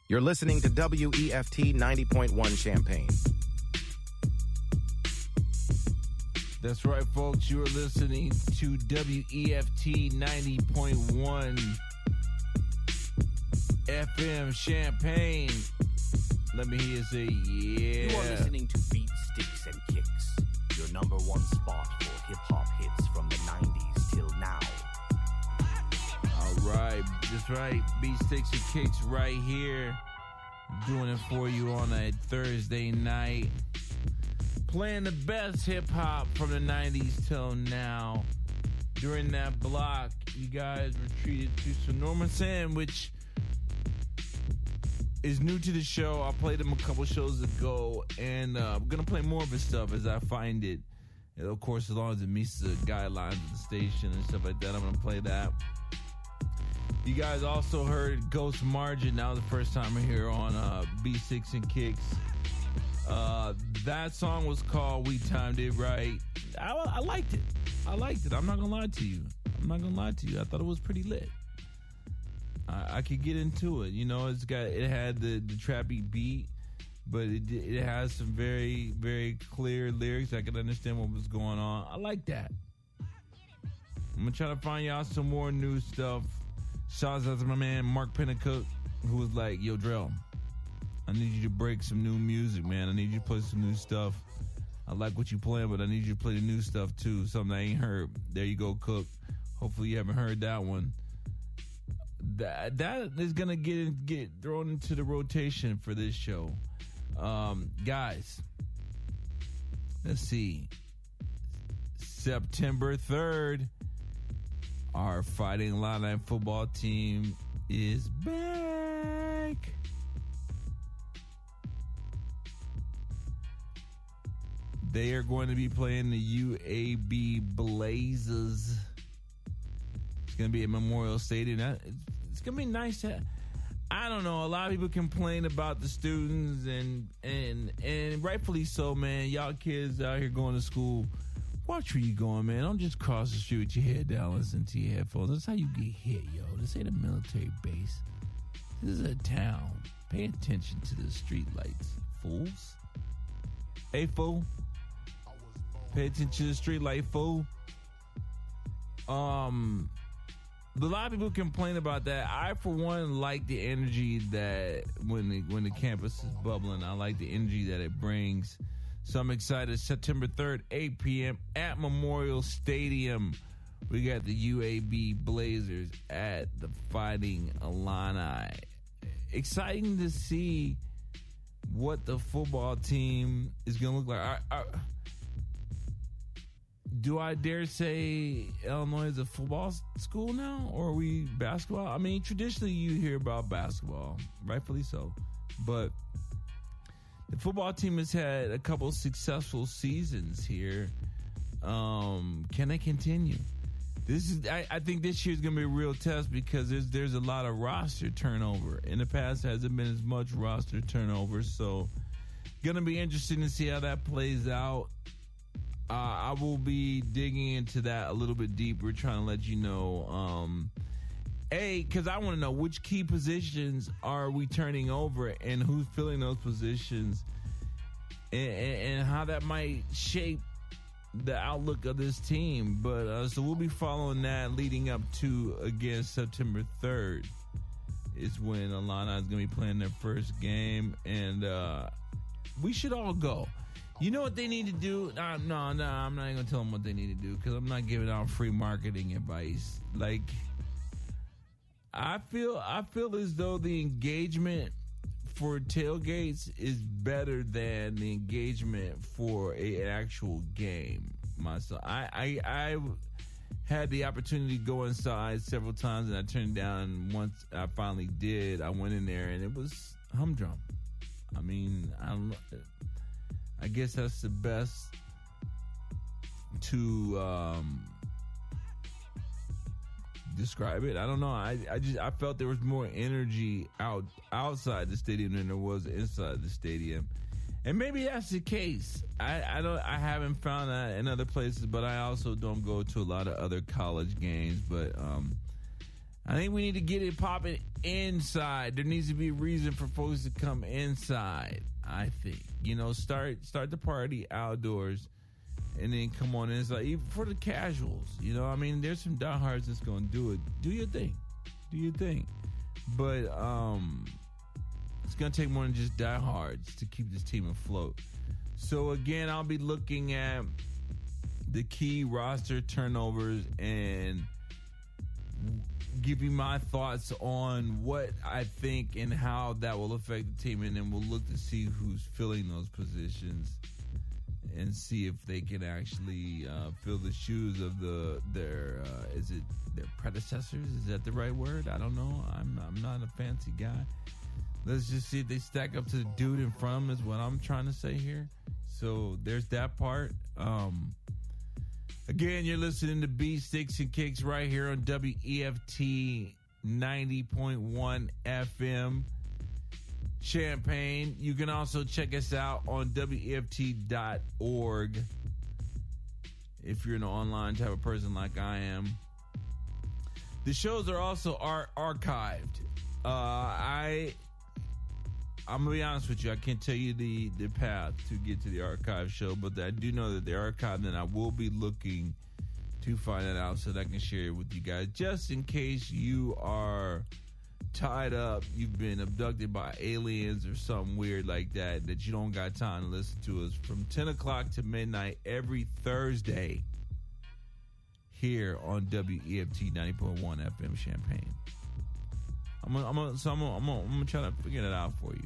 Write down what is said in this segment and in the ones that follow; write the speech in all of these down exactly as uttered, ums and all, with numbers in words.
You're listening to W E F T ninety point one Champaign. That's right, folks. You're listening to W E F T ninety point one F M Champaign. Let me hear you say, yeah. You are listening to Beat Sticks and Kicks, your number one spot for hip-hop hits from the nineties till now. All right, that's right. Beat Sticks and Kicks right here. Doing it for you on a Thursday night. Playing the best hip-hop from the nineties till now. During that block, you guys were treated to Sonoma Sam, which is new to the show. I played him a couple shows ago, and uh, I'm going to play more of his stuff as I find it. And of course, as long as it meets the guidelines of the station and stuff like that, I'm going to play that. You guys also heard Ghost Margin. That was the first time we're here on uh, B six and Kicks. Uh, that song was called We Timed It Right. I, I liked it. I liked it. I'm not going to lie to you. I'm not going to lie to you. I thought it was pretty lit. I, I could get into it. You know, it's got it had the, the trappy beat, but it it has some very, very clear lyrics. I could understand what was going on. I like that. I'm going to try to find y'all some more new stuff. Shouts out to my man Mark Pennicook, who was like, yo, Drell, I need you to break some new music, man. I need you to play some new stuff. I like what you playing, but I need you to play the new stuff, too. Something I ain't heard. There you go, Cook. Hopefully you haven't heard that one. That That is going to get get thrown into the rotation for this show. Um, guys, let's see. September third. Our Fighting Illini football team is back. They are going to be playing the U A B Blazers. It's going to be at Memorial Stadium. It's going to be nice to, I don't know, a lot of people complain about the students, and and and rightfully so, man. Y'all kids out here going to school, watch where you going, man. Don't just cross the street with your head down, listen to your headphones. That's how you get hit, yo. This ain't a military base. This is a town. Pay attention to the street lights, fools. Hey, fool. Pay attention to the street light, fool. Um, a lot of people complain about that. I, for one, like the energy that when the, when the campus is bubbling, I like the energy that it brings. So I'm excited. September third, eight p.m. at Memorial Stadium. We got the U A B Blazers at the Fighting Illini. Exciting to see what the football team is going to look like. I, I, do I dare say Illinois is a football school now? Or are we basketball? I mean, traditionally you hear about basketball. Rightfully so. But the football team has had a couple successful seasons here. Um, can they continue? This is, I, I think this year is going to be a real test because there's there's a lot of roster turnover. In the past, there hasn't been as much roster turnover, so going to be interesting to see how that plays out. Uh, I will be digging into that a little bit deeper, trying to let you know. Um, A, because I want to know which key positions are we turning over and who's filling those positions, and, and, and how that might shape the outlook of this team. But uh, so we'll be following that leading up to, again, September third is when Illini is going to be playing their first game, and uh, we should all go. You know what they need to do? Uh, no, no, I'm not even going to tell them what they need to do because I'm not giving out free marketing advice. Like, I feel I feel as though the engagement for tailgates is better than the engagement for a, an actual game. Myself, I, I I had the opportunity to go inside several times and I turned down. And once I finally did, I went in there and it was humdrum. I mean, I don't. I guess that's the best to um, describe it. I don't know. I, I just I felt there was more energy out outside the stadium than there was inside the stadium, and maybe that's the case. I, I don't. I haven't found that in other places, but I also don't go to a lot of other college games. But um, I think we need to get it popping inside. There needs to be a reason for folks to come inside, I think. You know, start start the party outdoors and then come on inside. Even for the casuals, you know, I mean, there's some diehards that's going to do it. Do your thing. Do your thing. But um, it's going to take more than just diehards to keep this team afloat. So, again, I'll be looking at the key roster turnovers and give you my thoughts on what I think and how that will affect the team, and then we'll look to see who's filling those positions and see if they can actually uh, fill the shoes of the their uh, is it their predecessors? Is that the right word? I don't know. I'm I'm not a fancy guy. Let's just see if they stack up to the dude in front of them is what I'm trying to say here. So there's that part. Um, Again, you're listening to Beats, Sticks, and Kicks right here on W E F T ninety point one F M Champaign. You can also check us out on W E F T dot org if you're an online type of person like I am. The shows are also ar- archived. Uh, I... I'm going to be honest with you. I can't tell you the, the path to get to the archive show, but I do know that they're archived, and I will be looking to find that out so that I can share it with you guys. Just in case you are tied up, you've been abducted by aliens or something weird like that, that you don't got time to listen to us from ten o'clock to midnight every Thursday here on W E F T ninety point one F M Champaign. I'm gonna, I'm gonna, so I'm gonna, I'm gonna, I'm gonna try to figure that out for you.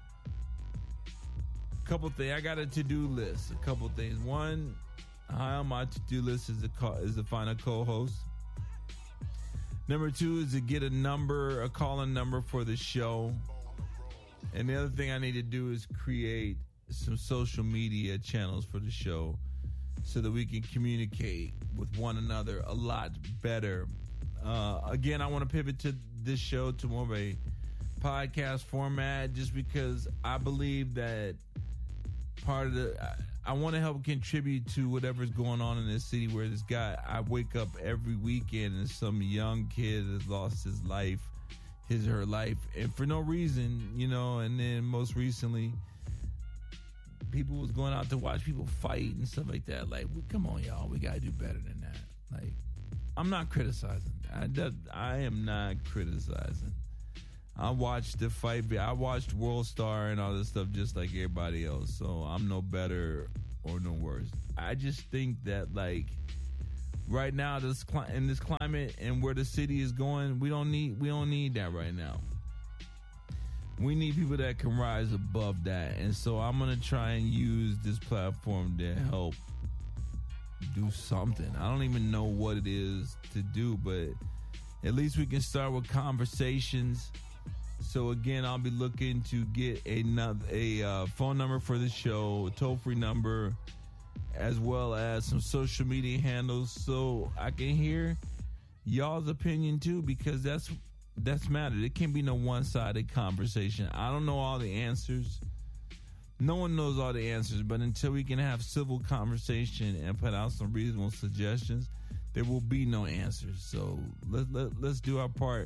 A couple things. I got a to-do list. A couple things. One, high on my to-do list is to is to find a co-host. Number two is to get a number, a call-in number for the show. And the other thing I need to do is create some social media channels for the show so that we can communicate with one another a lot better. Uh, again, I want to pivot to this show to more of a podcast format just because I believe that part of the I, I want to help contribute to whatever's going on in this city where this guy I wake up every weekend and some young kid has lost his life, his or her life, and for no reason, you know. And then most recently, people was going out to watch people fight and stuff like that. Like, come on, y'all, we gotta do better than that. Like, I'm not criticizing. I, I am not criticizing. I watched the fight. I watched World Star and all this stuff just like everybody else. So I'm no better or no worse. I just think that, like, right now, this in this climate and where the city is going, we don't need we don't need that right now. We need people that can rise above that. And so I'm gonna try and use this platform to help do something. I don't even know what it is to do, but at least we can start with conversations. So again, I'll be looking to get another a uh, phone number for the show, a toll-free number, as well as some social media handles, so I can hear y'all's opinion too, because that's that's mattered. It can't be no one-sided conversation. I don't know all the answers. No one knows all the answers, but until we can have civil conversation and put out some reasonable suggestions, there will be no answers. So let, let, let's do our part.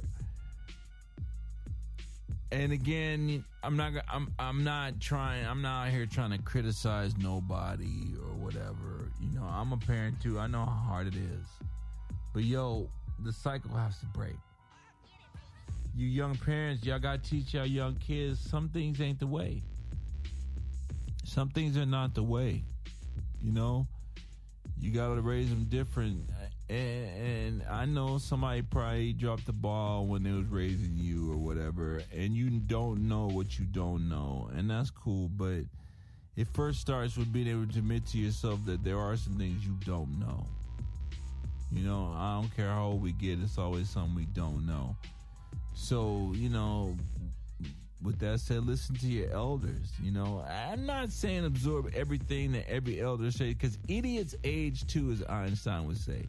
And again, I'm not I'm I'm not trying I'm not out here trying to criticize nobody or whatever. You know, I'm a parent too. I know how hard it is. But yo, the cycle has to break. You young parents, y'all gotta teach y'all young kids some things ain't the way. Some things are not the way, you know. You gotta raise them different, and, and I know somebody probably dropped the ball when they was raising you or whatever, and you don't know what you don't know, and that's cool. But it first starts with being able to admit to yourself that there are some things you don't know. You know, I don't care how old we get; it's always something we don't know. So, you know. With that said, listen to your elders. You know, I'm not saying absorb everything that every elder says, because idiots age too, as Einstein would say.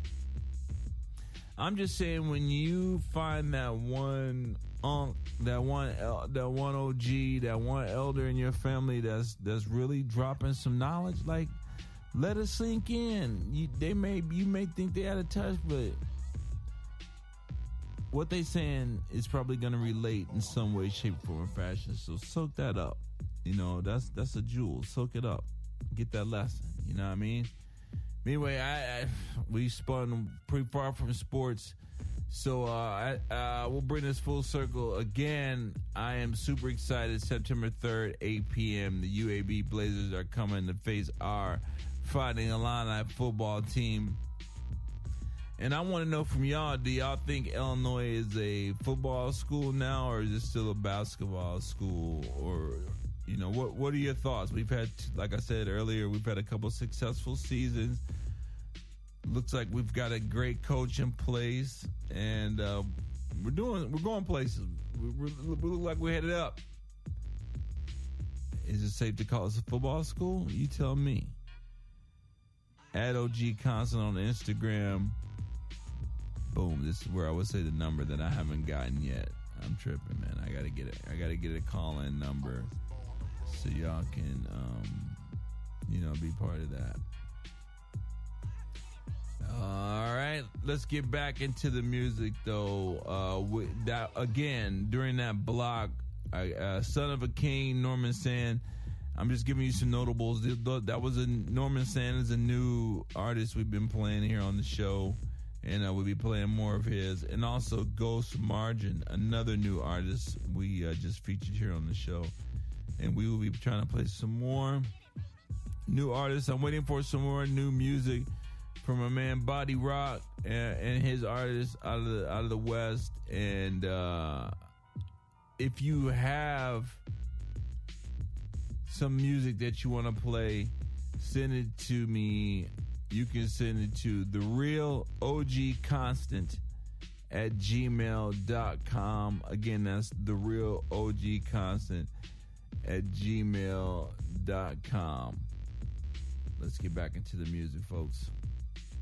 I'm just saying, when you find that one unk, that one, that one O G, that one elder in your family that's that's really dropping some knowledge, like, let it sink in. You, they may you may think they out of touch, but what they saying is probably going to relate in some way, shape, form, or fashion. So soak that up. You know, that's that's a jewel. Soak it up. Get that lesson. You know what I mean? Anyway, I, I we spun pretty far from sports. So uh, I, uh, we'll bring this full circle again. I am super excited. September third, eight p.m. The U A B Blazers are coming to face our Fighting Illini football team. And I want to know from y'all, do y'all think Illinois is a football school now, or is it still a basketball school? Or, you know, what what are your thoughts? We've had, like I said earlier, we've had a couple successful seasons. Looks like we've got a great coach in place, and uh, we're doing we're going places. We, we, we look like we're headed up. Is it safe to call us a football school? You tell me. At O G Constant on Instagram. Boom. This is where I would say the number that I haven't gotten yet. I'm tripping, man. I gotta get it. I gotta get a call-in number so y'all can, um, you know, be part of that. All right, let's get back into the music, though. Uh, with that again, during that block, I, uh, Son of a King, Norman Sand. I'm just giving you some notables. That was a Norman Sand is a new artist we've been playing here on the show, and uh, we'll be playing more of his. And also Ghost Margin, another new artist we uh, just featured here on the show, and we will be trying to play some more new artists. I'm waiting for some more new music from a man Body Rock and, and his artists out of the out of the West. And uh, if you have some music that you want to play, send it to me. You can send it to the real O G Constant at gmail dot com. Again, that's the real O G Constant at gmail dot com. Let's get back into the music, folks.